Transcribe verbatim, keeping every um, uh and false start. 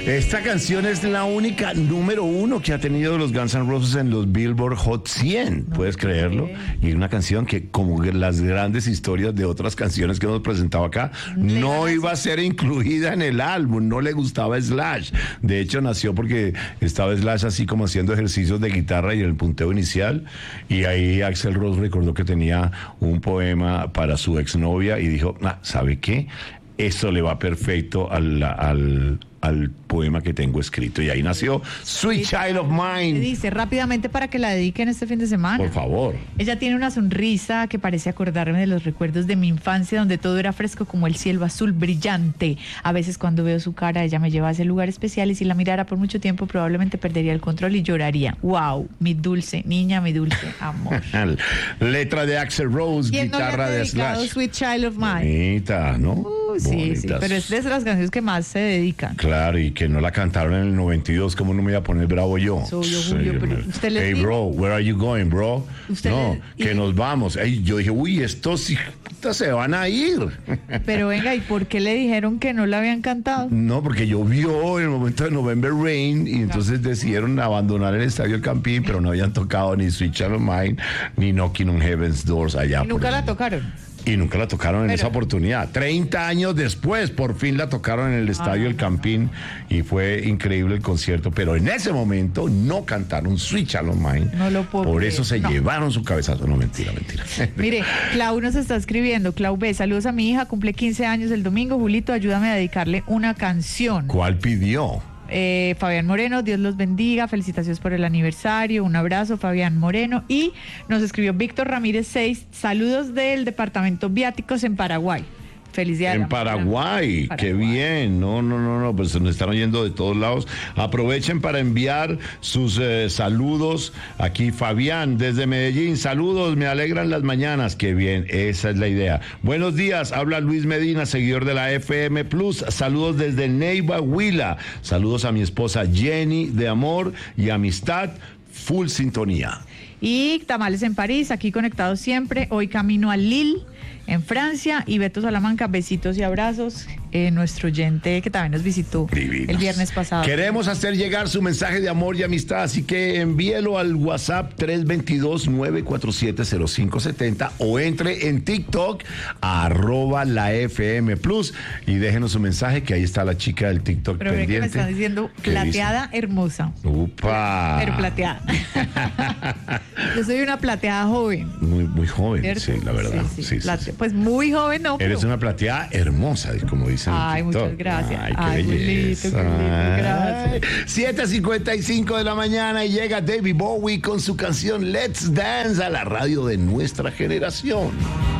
Esta canción es la única número uno que ha tenido los Guns N' Roses en los Billboard Hot cien, ¿puedes creerlo? Y una canción que, como las grandes historias de otras canciones que hemos presentado acá, no iba a ser incluida en el álbum, no le gustaba Slash. De hecho, nació porque estaba Slash así como haciendo ejercicios de guitarra y el punteo inicial, y ahí Axl Rose recordó que tenía un poema para su exnovia y dijo, ah, ¿sabe qué? Eso le va perfecto al, al, al poema que tengo escrito. Y ahí nació Sweet Child of Mine. Dice rápidamente para que la dediquen este fin de semana. Por favor. Ella tiene una sonrisa que parece acordarme de los recuerdos de mi infancia, donde todo era fresco como el cielo azul brillante. A veces cuando veo su cara, ella me lleva a ese lugar especial, y si la mirara por mucho tiempo probablemente perdería el control y lloraría. Wow, mi dulce niña, mi dulce amor. Letra de Axl Rose, guitarra no de Slash. Sweet Child of Mine. Bonita, ¿no? Uh, sí, sí, pero es de las canciones que más se dedican. Claro, y que no la cantaron en el noventa y dos, ¿cómo no me iba a poner bravo yo? Soy yo, Julio, sí, pero usted le hey, dijo, bro, where are you going, bro? No, le, que y, nos vamos. Hey, yo dije, uy, estos se van a ir. Pero venga, ¿y por qué le dijeron que no la habían cantado? No, porque llovió en el momento de November Rain y entonces no. decidieron abandonar el estadio El Campín, pero no habían tocado ni Sweet Child of Mine ni Knocking on Heaven's Doors allá. ¿Y nunca la tocaron? Y nunca la tocaron en pero, esa oportunidad. treinta años después, por fin la tocaron en el estadio ah, El Campín y fue increíble el concierto. Pero en ese momento no cantaron Sweet Child of Mine. No lo puedo Por creer. eso se no. llevaron su cabezazo. No, mentira, mentira. Mire, Clau nos está escribiendo. Clau B, saludos a mi hija, cumple quince años el domingo. Julito, ayúdame a dedicarle una canción. ¿Cuál pidió? Eh, Fabián Moreno, Dios los bendiga, felicitaciones por el aniversario, un abrazo, Fabián Moreno. Y nos escribió Víctor Ramírez seis, saludos del departamento Viáticos en Paraguay. Feliz día. En Paraguay, Paraguay, qué bien. No, no, no, no, pues nos están oyendo de todos lados. Aprovechen para enviar sus eh, saludos. Aquí Fabián, desde Medellín, saludos, me alegran las mañanas. Qué bien, esa es la idea. Buenos días, habla Luis Medina, seguidor de la F M Plus. Saludos desde Neiva, Huila. Saludos a mi esposa Jenny, de amor y amistad, full sintonía. Y Tamales en París, aquí conectados siempre. Hoy camino a Lille, en Francia, y Beto Salamanca, besitos y abrazos, eh, nuestro oyente que también nos visitó Divinos. El viernes pasado. Queremos hacer llegar su mensaje de amor y amistad, así que envíelo al WhatsApp tres dos dos, nueve cuatro siete, cero cinco siete cero o entre en TikTok arroba la F M Plus y déjenos su mensaje, que ahí está la chica del TikTok. Pero pendiente. Que me están diciendo plateada dice? Hermosa. Upa. Pero plateada. Yo soy una plateada joven. Muy, muy joven, ¿cierto? Sí, la verdad. Sí, sí. Sí, sí, sí. Pues muy joven, no. Eres pero... una plateada hermosa, como dicen. Ay, en TikTok. muchas gracias. Ay, qué Ay, belleza. Julito, qué lindo, gracias. siete cincuenta y cinco de la mañana y llega David Bowie con su canción Let's Dance a la radio de nuestra generación.